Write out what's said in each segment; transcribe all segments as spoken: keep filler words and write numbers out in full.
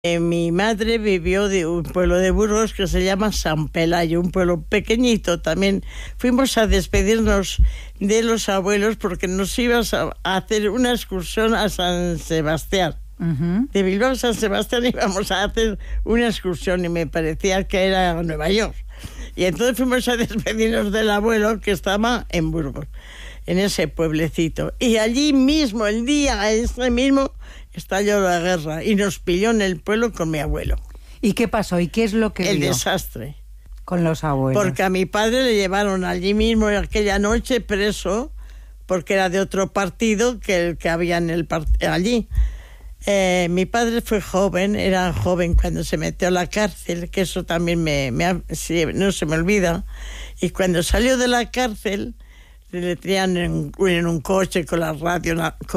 Eh, mi madre vivió de un pueblo de Burgos que se llama San Pelayo, un pueblo pequeñito también. Fuimos a despedirnos de los abuelos porque nos íbamos a, a hacer una excursión a San Sebastián. Uh-huh. De Bilbao a San Sebastián íbamos a hacer una excursión y me parecía que era Nueva York. Y entonces fuimos a despedirnos del abuelo que estaba en Burgos, en ese pueblecito. Y allí mismo, el día ese mismo, estalló la guerra y nos pilló en el pueblo con mi abuelo. ¿Y qué pasó? ¿Y qué es lo que El vio? desastre. Con los abuelos. Porque a mi padre le llevaron allí mismo aquella noche preso, porque era de otro partido que el que había en el part- allí. Eh, mi padre fue joven, era joven cuando se metió a la cárcel, que eso también me, me sí, no se me olvida. Y cuando salió de la cárcel, le tenían en, en un coche con la radio,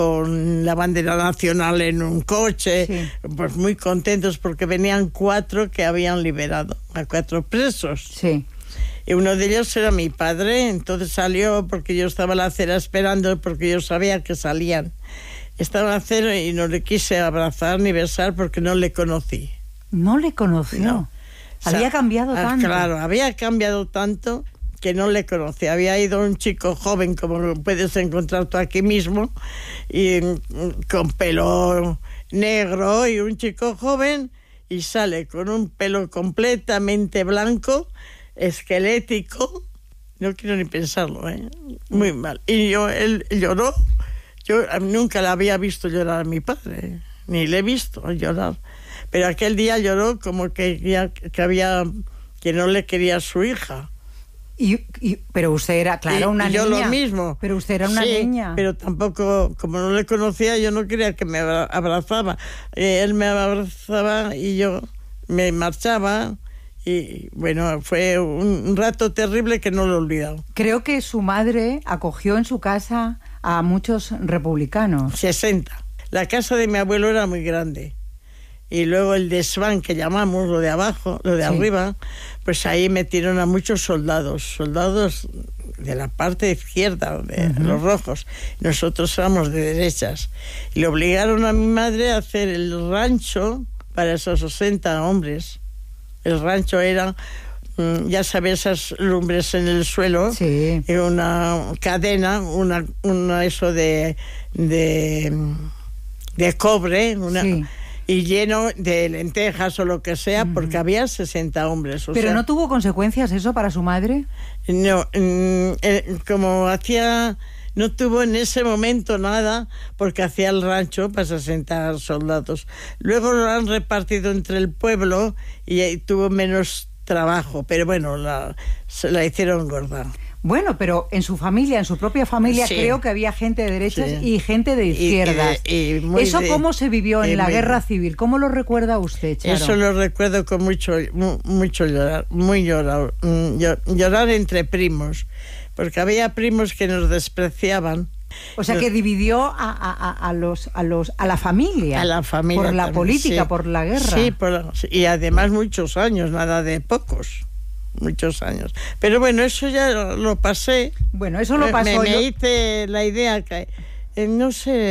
con la bandera nacional en un coche, sí. Pues muy contentos porque venían cuatro que habían liberado a cuatro presos. Sí. Y uno de ellos era mi padre, entonces salió porque yo estaba en la acera esperando, porque yo sabía que salían. Estaba en la acera y no le quise abrazar ni besar porque no le conocí. ¿No le conoció? No. Había o sea, cambiado tanto. Claro, había cambiado tanto que no le conocí. Había ido un chico joven, como lo puedes encontrar tú aquí mismo, y con pelo negro, y un chico joven, y sale con un pelo completamente blanco, esquelético, no quiero ni pensarlo, ¿eh? Muy mal. Y yo, él lloró, yo nunca le había visto llorar a mi padre, ni le he visto llorar, pero aquel día lloró como que, ya, que había, que no le quería a su hija. Y, y, pero usted era, claro, una y niña. Yo lo mismo. Pero usted era una sí, niña. Pero tampoco, como no le conocía, yo no quería que me abrazaba. Eh, él me abrazaba y yo me marchaba. Y bueno, fue un, un rato terrible que no lo he olvidado. Creo que su madre acogió en su casa a muchos republicanos. sesenta. La casa de mi abuelo era muy grande. Y luego el desván que llamamos, lo de abajo, lo de sí. arriba, pues ahí metieron a muchos soldados, soldados de la parte izquierda, de uh-huh. los rojos. Nosotros éramos de derechas. Y le obligaron a mi madre a hacer el rancho para esos sesenta hombres. El rancho era, ya sabes, esas lumbres en el suelo, sí. y una cadena, una, una eso de, de, de cobre, una... Sí. Y lleno de lentejas o lo que sea, porque uh-huh. había sesenta hombres. O ¿Pero sea, no tuvo consecuencias eso para su madre? No, eh, como hacía, no tuvo en ese momento nada, porque hacía el rancho para sesenta soldados. Luego lo han repartido entre el pueblo y, y tuvo menos trabajo, pero bueno, la, se la hicieron gorda. Bueno, pero en su familia, en su propia familia, sí. creo que había gente de derechas sí. y gente de izquierdas. Y, y, y muy ¿Eso de, cómo se vivió en la muy, guerra civil? ¿Cómo lo recuerda usted, Charo? Eso lo recuerdo con mucho, mucho llorar, muy llorar, llorar entre primos, porque había primos que nos despreciaban. O sea, que dividió a, a, a, los, a, los, a la familia. A la familia. Por la también, política, sí. por la guerra. Sí, por, y además muchos años, nada de pocos. Muchos años. Pero bueno, eso ya lo, lo pasé. Bueno, eso lo pasó. Me, me yo... hice la idea que, eh, no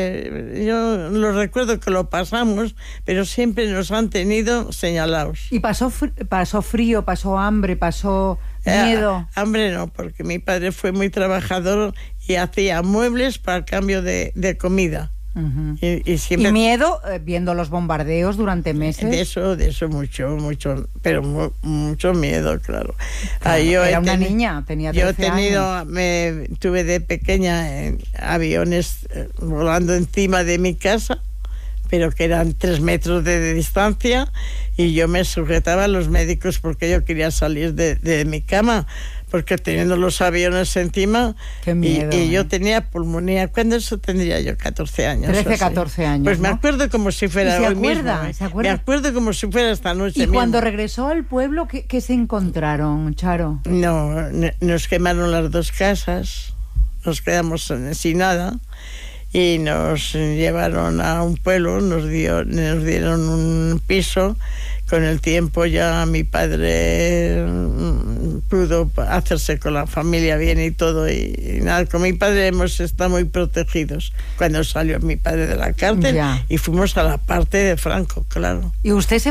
sé, yo lo recuerdo que lo pasamos, pero siempre nos han tenido señalados. ¿Y pasó, pasó frío, pasó hambre, pasó miedo? Eh, hambre no, porque mi padre fue muy trabajador y hacía muebles para el cambio de, de comida. Uh-huh. Y, y, siempre... ¿Y miedo eh, viendo los bombardeos durante meses? De eso, de eso mucho, mucho, pero mu- mucho miedo, claro. claro ah, yo era una teni- niña, tenía trece Yo he tenido, años. me tuve de pequeña en aviones eh, volando encima de mi casa, pero que eran tres metros de, de distancia, y yo me sujetaba a los médicos porque yo quería salir de, de mi cama, porque teniendo los aviones encima, Qué miedo, y, y ¿eh? yo tenía pulmonía. ¿Cuándo eso tendría yo? catorce años. trece, catorce años. Pues me ¿no? acuerdo como si fuera ¿Y se hoy acuerda? mismo. ¿eh? ¿Se acuerda? Me acuerdo como si fuera esta noche ¿Y mismo. cuando regresó al pueblo, qué, qué se encontraron, Charo? No, nos quemaron las dos casas, nos quedamos sin nada, y nos llevaron a un pueblo, nos dio, nos dieron un piso. Con el tiempo ya mi padre pudo hacerse con la familia bien y todo, y, y nada, con mi padre hemos estado muy protegidos cuando salió mi padre de la cárcel, ya. Y fuimos a la parte de Franco, claro. ¿Y usted se